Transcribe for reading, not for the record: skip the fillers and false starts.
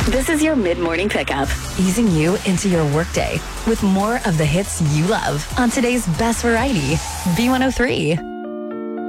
This is your mid-morning pickup, easing you into your workday with more of the hits you love on today's best variety, B103.